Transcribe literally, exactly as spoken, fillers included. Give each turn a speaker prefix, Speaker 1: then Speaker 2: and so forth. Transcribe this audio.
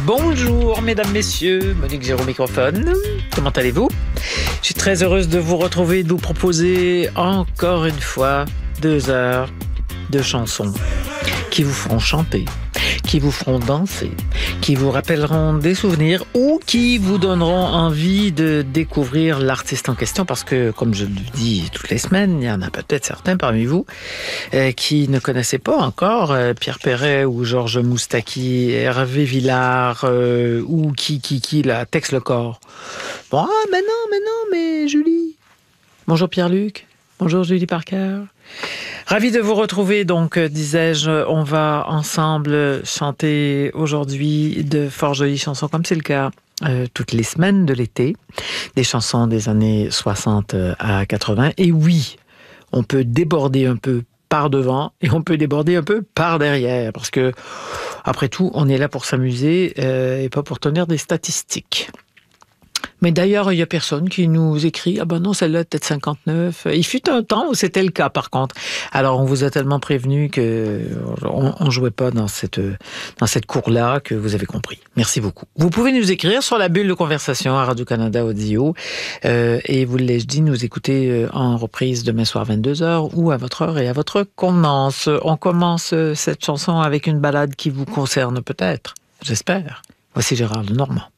Speaker 1: Bonjour mesdames, messieurs, Monique Géraud microphone. Comment allez-vous? Je suis très heureuse de vous retrouver et de vous proposer encore une fois deux heures de chansons qui vous feront chanter, qui vous feront danser, qui vous rappelleront des souvenirs ou qui vous donneront envie de découvrir l'artiste en question parce que, comme je le dis toutes les semaines, il y en a peut-être certains parmi vous euh, qui ne connaissaient pas encore euh, Pierre Perret ou Georges Moustaki, Hervé Villard euh, ou qui, qui, qui, là, Tex Le Corps. Bon, ah, mais non, mais non, mais Julie. Bonjour Pierre-Luc. Bonjour Julie Parker. Ravi de vous retrouver, donc, disais-je, on va ensemble chanter aujourd'hui de fort jolies chansons, comme c'est le cas euh, toutes les semaines de l'été, des chansons des années soixante à quatre-vingts. Et oui, on peut déborder un peu par devant et on peut déborder un peu par derrière, parce que, après tout, on est là pour s'amuser euh, et pas pour tenir des statistiques. Mais d'ailleurs, il n'y a personne qui nous écrit « Ah ben non, celle-là, peut-être cinquante-neuf ». Il fut un temps où c'était le cas, par contre. Alors, on vous a tellement prévenu qu'on ne jouait pas dans cette, dans cette cour-là que vous avez compris. Merci beaucoup. Vous pouvez nous écrire sur la bulle de conversation à Radio-Canada Audio. Euh, et vous l'ai-je dit, nous écouter en reprise demain soir vingt-deux heures ou à votre heure et à votre convenance. On commence cette chanson avec une balade qui vous concerne peut-être, j'espère. Voici Gérard Lenormand.